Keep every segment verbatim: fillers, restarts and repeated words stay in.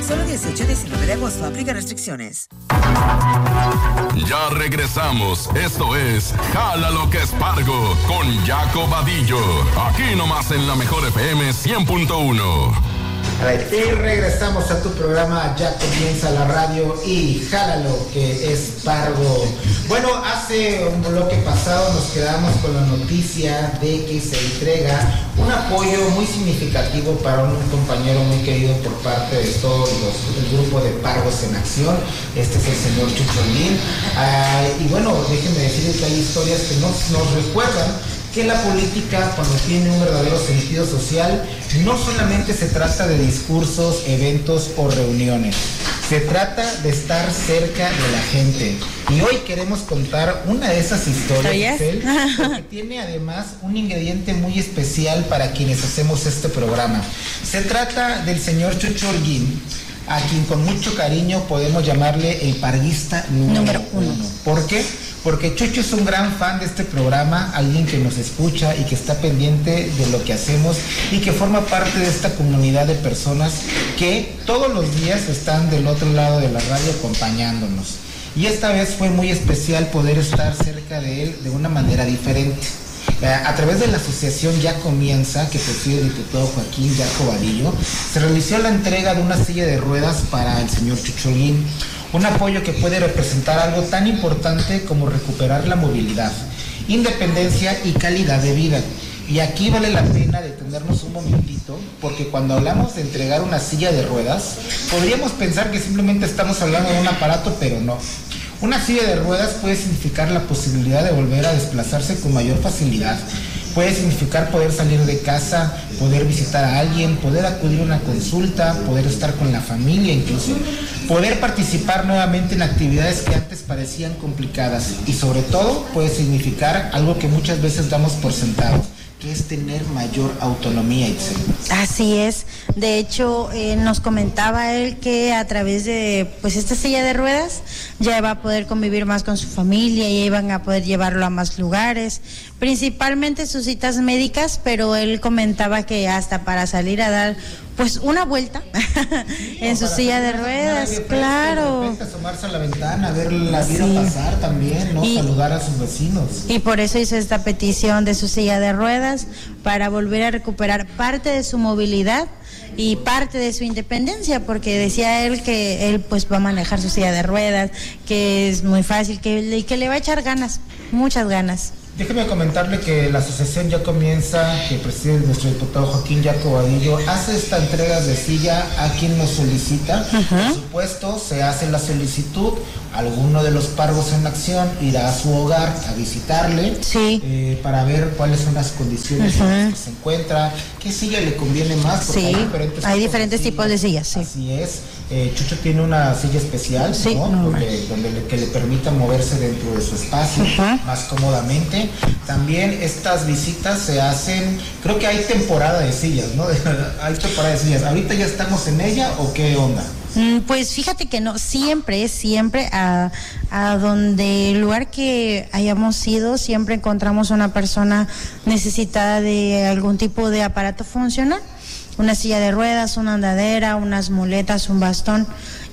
Solo dieciocho y diecinueve de agosto. Aplica restricciones. Ya regresamos. Esto es Jala lo que es Pargo con Jaco Vadillo. Aquí nomás en la mejor F M cien punto uno. Y regresamos a tu programa. Ya comienza la radio y jálalo que es Pargo. Bueno, hace un bloque pasado nos quedamos con la noticia de que se entrega un apoyo muy significativo para un compañero muy querido por parte de todo los, el grupo de Pargos en Acción. Este es el señor Chucho Holguín. Ah, y bueno, déjenme decirles que hay historias que nos, nos recuerdan que la política, cuando tiene un verdadero sentido social, no solamente se trata de discursos, eventos o reuniones. Se trata de estar cerca de la gente. Y hoy queremos contar una de esas historias, Giselle, porque tiene además un ingrediente muy especial para quienes hacemos este programa. Se trata del señor Chucho Holguín, a quien con mucho cariño podemos llamarle el parguista número, número uno. uno. ¿Por qué? Porque Chucho es un gran fan de este programa, alguien que nos escucha y que está pendiente de lo que hacemos y que forma parte de esta comunidad de personas que todos los días están del otro lado de la radio acompañándonos. Y esta vez fue muy especial poder estar cerca de él de una manera diferente. A través de la asociación Ya Comienza, que preside el diputado Joaquín Jaco Vadillo, se realizó la entrega de una silla de ruedas para el señor Chucho Holguín. Un apoyo que puede representar algo tan importante como recuperar la movilidad, independencia y calidad de vida. Y aquí vale la pena detenernos un momentito, porque cuando hablamos de entregar una silla de ruedas, podríamos pensar que simplemente estamos hablando de un aparato, pero no. Una silla de ruedas puede significar la posibilidad de volver a desplazarse con mayor facilidad. Puede significar poder salir de casa, poder visitar a alguien, poder acudir a una consulta, poder estar con la familia incluso, poder participar nuevamente en actividades que antes parecían complicadas y sobre todo puede significar algo que muchas veces damos por sentado, que es tener mayor autonomía, Itzel. Así es. De hecho, eh, nos comentaba él que a través de pues esta silla de ruedas ya va a poder convivir más con su familia y iban a poder llevarlo a más lugares, principalmente sus citas médicas, pero él comentaba que hasta para salir a dar pues una vuelta sí, en su silla de ruedas, claro. De repente asomarse a la ventana, ver la vida sí. pasar también, ¿no? Y, saludar a sus vecinos. Y por eso hizo esta petición de su silla de ruedas, para volver a recuperar parte de su movilidad y parte de su independencia, porque decía él que él pues va a manejar su silla de ruedas, que es muy fácil, que, que le va a echar ganas, muchas ganas. Déjeme comentarle que la asociación Ya Comienza, que preside nuestro diputado Joaquín Jaco Vadillo, hace esta entrega de silla a quien nos solicita. Uh-huh. Por supuesto, se hace la solicitud, alguno de los Pargos en Acción irá a su hogar a visitarle, sí. eh, para ver cuáles son las condiciones uh-huh. en las que se encuentra, qué silla le conviene más, porque sí. hay diferentes, hay diferentes de tipos de sillas. Sí. Así es. Eh, Chucho tiene una silla especial, sí, ¿no? No, donde, donde le, que le permita moverse dentro de su espacio uh-huh. más cómodamente. También estas visitas se hacen, creo que hay temporada de sillas, ¿no? Hay temporada de sillas. ¿Ahorita ya estamos en ella o qué onda? Pues fíjate que no, siempre, siempre a, a donde el lugar que hayamos ido, siempre encontramos una persona necesitada de algún tipo de aparato funcional. Una silla de ruedas, una andadera, unas muletas, un bastón,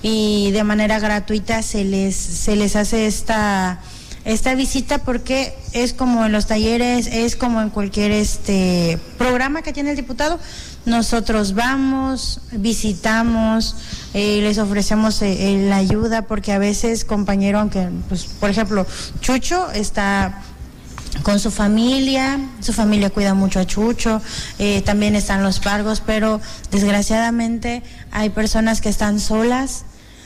y de manera gratuita se les se les hace esta esta visita, porque es como en los talleres, es como en cualquier este programa que tiene el diputado. Nosotros vamos, visitamos, eh, les ofrecemos eh, la ayuda, porque a veces, compañero, aunque pues por ejemplo Chucho está con su familia, su familia cuida mucho a Chucho, eh, también están los Pargos, pero desgraciadamente hay personas que están solas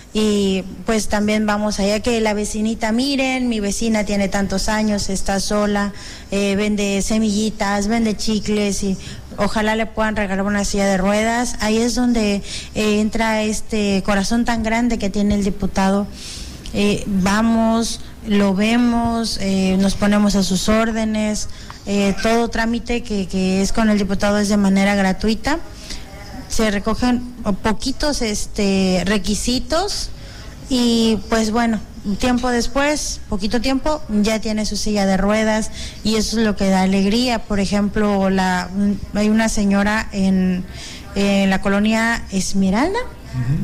y pues también vamos allá que la vecinita, miren, mi vecina tiene tantos años, está sola, eh, vende semillitas, vende chicles y ojalá le puedan regalar una silla de ruedas. Ahí es donde eh, entra este corazón tan grande que tiene el diputado. Eh, vamos, lo vemos, eh, nos ponemos a sus órdenes, eh, todo trámite que, que es con el diputado es de manera gratuita. Se recogen poquitos este requisitos y pues bueno, tiempo después, poquito tiempo, ya tiene su silla de ruedas y eso es lo que da alegría. Por ejemplo, la hay una señora en, en la colonia Esmeralda, uh-huh.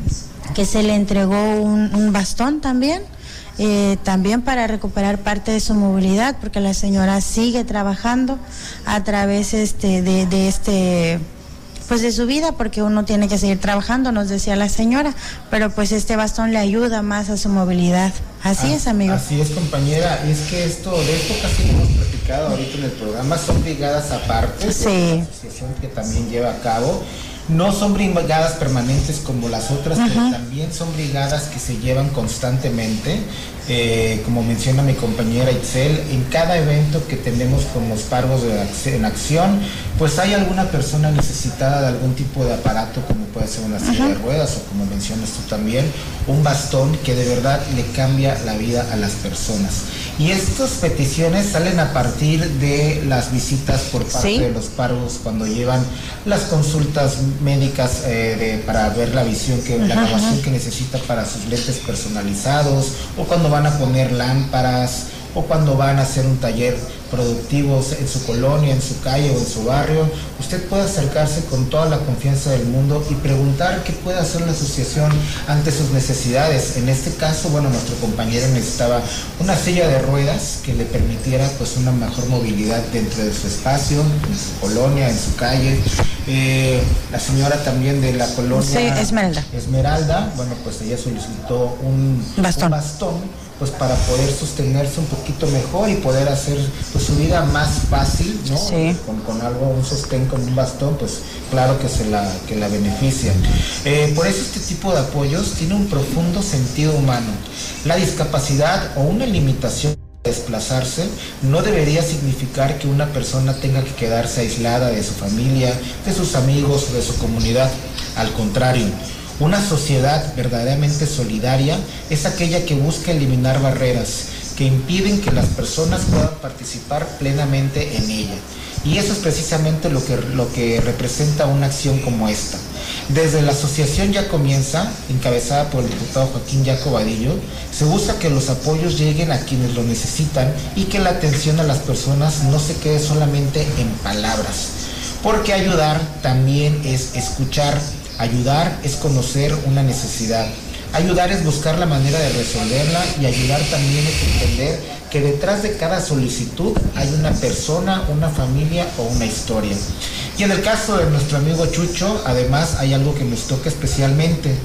que se le entregó un, un bastón también, eh, también para recuperar parte de su movilidad, porque la señora sigue trabajando a través este de, de este pues de su vida, porque uno tiene que seguir trabajando, nos decía la señora, pero pues este bastón le ayuda más a su movilidad. Así ah, es, amigo. Así es, compañera. Es que esto, de esto casi hemos platicado ahorita en el programa, son brigadas aparte, sí, de la asociación que también lleva a cabo. No son brigadas permanentes como las otras, uh-huh. pero también son brigadas que se llevan constantemente. Eh, como menciona mi compañera Itzel, en cada evento que tenemos con los Pargos de, en acción, pues hay alguna persona necesitada de algún tipo de aparato, como puede ser una silla uh-huh. de ruedas o como mencionas tú también, un bastón que de verdad le cambia la vida a las personas. Y estas peticiones salen a partir de las visitas por parte ¿Sí? de los Pargos cuando llevan las consultas médicas eh, de, para ver la visión, que uh-huh. la grabación que necesita para sus lentes personalizados, o cuando van a poner lámparas, o cuando van a hacer un taller productivo en su colonia, en su calle o en su barrio. Usted puede acercarse con toda la confianza del mundo y preguntar qué puede hacer la asociación ante sus necesidades. En este caso, bueno, nuestro compañero necesitaba una silla de ruedas que le permitiera pues una mejor movilidad dentro de su espacio, en su colonia, en su calle. Eh, la señora también de la colonia sí, Esmeralda. Esmeralda, bueno, pues ella solicitó un bastón, un bastón pues para poder sostenerse un poquito mejor y poder hacer pues su vida más fácil, ¿no? Sí. Con, con algo, un sostén con un bastón, pues claro que se la, que la beneficia. Eh, por eso este tipo de apoyos tiene un profundo sentido humano. La discapacidad o una limitación de desplazarse no debería significar que una persona tenga que quedarse aislada de su familia, de sus amigos o de su comunidad. Al contrario, una sociedad verdaderamente solidaria es aquella que busca eliminar barreras que impiden que las personas puedan participar plenamente en ella. Y eso es precisamente lo que, lo que representa una acción como esta. Desde la asociación Ya Comienza, encabezada por el diputado Joaquín Yaco Vadillo, se busca que los apoyos lleguen a quienes lo necesitan y que la atención a las personas no se quede solamente en palabras. Porque ayudar también es escuchar. Ayudar es conocer una necesidad. Ayudar es buscar la manera de resolverla, y ayudar también es entender que detrás de cada solicitud hay una persona, una familia o una historia. Y en el caso de nuestro amigo Chucho, además hay algo que nos toca especialmente.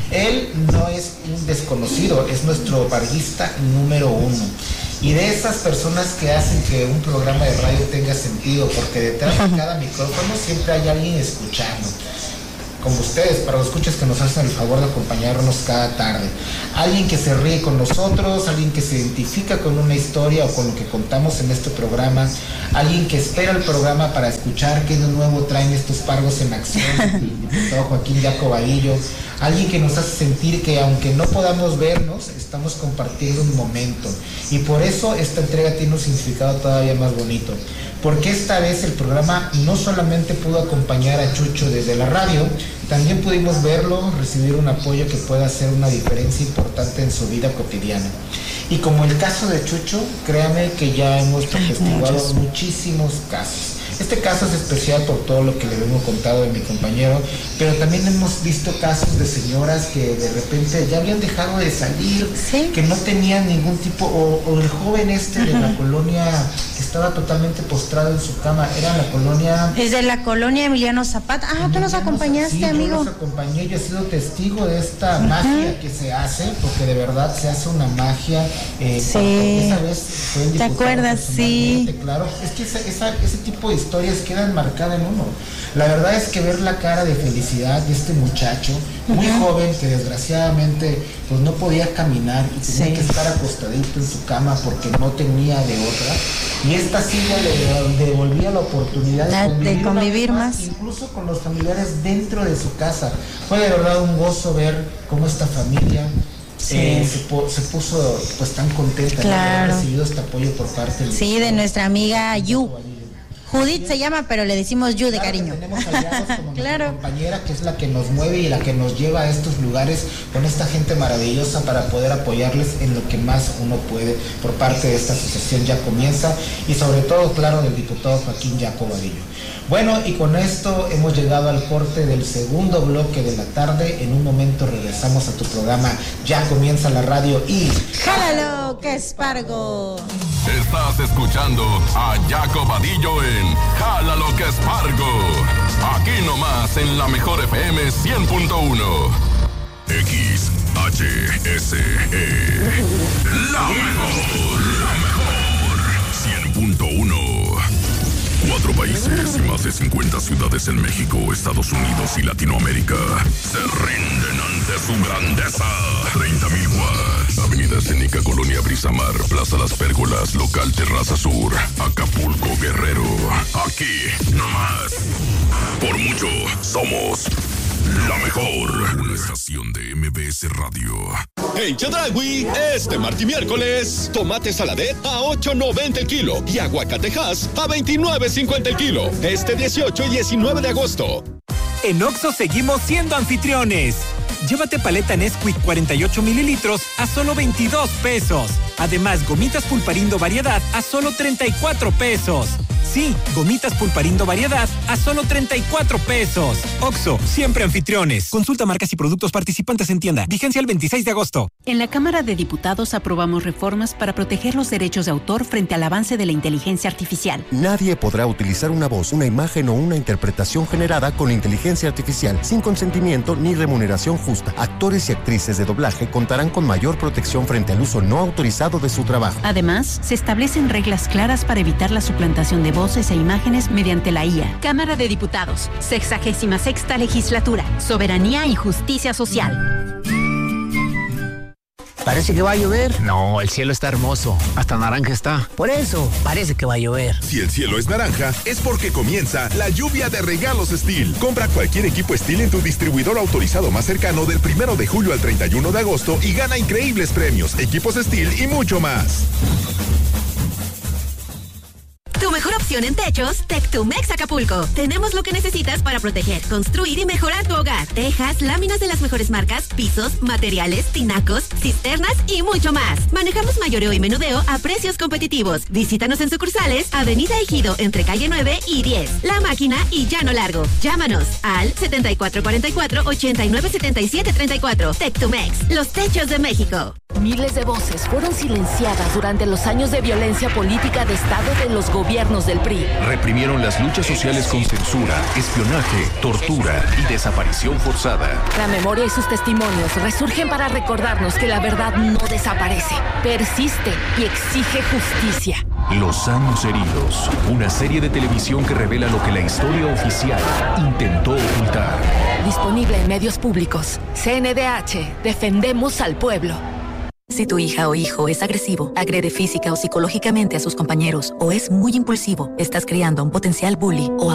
Él no es un desconocido, es nuestro parguista número uno. Y de esas personas que hacen que un programa de radio tenga sentido, porque detrás de cada micrófono siempre hay alguien escuchando. Como ustedes, para los escuchas que nos hacen el favor de acompañarnos cada tarde. Alguien que se ríe con nosotros, alguien que se identifica con una historia o con lo que contamos en este programa, alguien que espera el programa para escuchar qué de nuevo traen estos Pargos en acción, el diputado Joaquín Yaco Vadillo, alguien que nos hace sentir que aunque no podamos vernos, estamos compartiendo un momento. Y por eso esta entrega tiene un significado todavía más bonito. Porque esta vez el programa no solamente pudo acompañar a Chucho desde la radio, también pudimos verlo, recibir un apoyo que pueda hacer una diferencia importante en su vida cotidiana. Y como el caso de Chucho, créame que ya hemos atestiguado muchísimos casos. Este caso es especial por todo lo que le vengo contado de mi compañero, pero también hemos visto casos de señoras que de repente ya habían dejado de salir, ¿sí? Que no tenían ningún tipo, o, o el joven este de la colonia que estaba totalmente postrado en su cama, era la colonia... Es de la colonia Emiliano Zapata. Ah, Emiliano, tú nos acompañaste, sí, amigo. Yo los acompañé, yo he sido testigo de esta uh-huh. magia que se hace, porque de verdad se hace una magia. Eh, sí. Esa vez fue el diputado. ¿Te acuerdas? Sí. Claro, es que esa, esa, ese tipo de historias quedan marcadas en uno. La verdad es que ver la cara de felicidad de este muchacho, muy uh-huh. joven, que desgraciadamente pues no podía caminar y tenía sí. que estar acostadito en su cama porque no tenía de otra, y esta silla le devolvía la oportunidad la, de convivir, de convivir más, más, incluso con los familiares dentro de su casa. Fue de verdad un gozo ver cómo esta familia sí. eh, se, po- se puso pues tan contenta, claro. de haber recibido este apoyo por parte del sí, de nuestra amiga Yu. Judith se llama, pero le decimos Yu de claro, cariño. Tenemos aliados como claro. nuestra compañera, que es la que nos mueve y la que nos lleva a estos lugares con esta gente maravillosa para poder apoyarles en lo que más uno puede por parte de esta asociación Ya Comienza, y sobre todo, claro, del diputado Joaquín Jaco Vadillo. Bueno, y con esto hemos llegado al corte del segundo bloque de la tarde. En un momento regresamos a tu programa Ya Comienza la Radio y... ¡Jálalo, que es Pargo! Estás escuchando a Jaco Vadillo en Jálalo, que es Pargo. Aquí nomás en la mejor F M cien punto uno. X H S E. La mejor, la mejor. cien punto uno. Cuatro países y más de cincuenta ciudades en México, Estados Unidos y Latinoamérica se rinden ante su grandeza. treinta mil watts. Avenida Escénica, Colonia Brisamar, Plaza Las Pérgolas, Local Terraza Sur, Acapulco, Guerrero. Aquí, nomás. Por mucho, somos la mejor. Una estación de M B S Radio. En Chedraui, este martes y miércoles, tomate saladet a ocho noventa el kilo y aguacatejas a veintinueve cincuenta el kilo. Este dieciocho y diecinueve de agosto. En Oxxo seguimos siendo anfitriones. Llévate paleta Nesquik cuarenta y ocho mililitros a solo veintidós pesos. Además, gomitas Pulparindo Variedad a solo treinta y cuatro pesos. Sí, gomitas Pulparindo Variedad a solo treinta y cuatro pesos. Oxxo, siempre anfitriones. Consulta marcas y productos participantes en tienda. Vigencia el veintiséis de agosto. En la Cámara de Diputados aprobamos reformas para proteger los derechos de autor frente al avance de la inteligencia artificial. Nadie podrá utilizar una voz, una imagen o una interpretación generada con inteligencia artificial sin consentimiento ni remuneración justa. Actores y actrices de doblaje contarán con mayor protección frente al uso no autorizado de su trabajo. Además, se establecen reglas claras para evitar la suplantación de voces e imágenes mediante la I A. Cámara de Diputados, sexagésima sexta legislatura, soberanía y justicia social. Parece que va a llover. No, el cielo está hermoso. Hasta naranja está. Por eso, parece que va a llover. Si el cielo es naranja, es porque comienza la lluvia de regalos Steel. Compra cualquier equipo Steel en tu distribuidor autorizado más cercano del primero de julio al treinta y uno de agosto y gana increíbles premios, equipos Steel y mucho más. Tu mejor opción en techos, Tectumex Acapulco. Tenemos lo que necesitas para proteger, construir y mejorar tu hogar. Tejas, láminas de las mejores marcas, pisos, materiales, tinacos, cisternas y mucho más. Manejamos mayoreo y menudeo a precios competitivos. Visítanos en sucursales, Avenida Ejido, entre calle nueve y diez. La Máquina y Llano Largo. Llámanos al setenta y cuatro cuarenta y cuatro, ochenta y nueve setenta y siete treinta y cuatro. Tectumex, los techos de México. Miles de voces fueron silenciadas durante los años de violencia política de Estado de los gobiernos del P R I. Reprimieron las luchas sociales con censura, espionaje, tortura y desaparición forzada. La memoria y sus testimonios resurgen para recordarnos que la verdad no desaparece, persiste y exige justicia. Los años heridos, una serie de televisión que revela lo que la historia oficial intentó ocultar. Disponible en medios públicos. C N D H, defendemos al pueblo. Si tu hija o hijo es agresivo, agrede física o psicológicamente a sus compañeros o es muy impulsivo, estás criando a un potencial bully o